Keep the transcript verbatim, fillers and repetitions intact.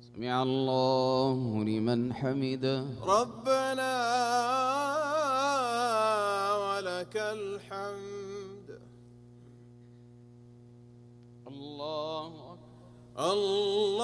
سمع الله لمن حمده. ربنا ولك الحمد. الله أكبر. الله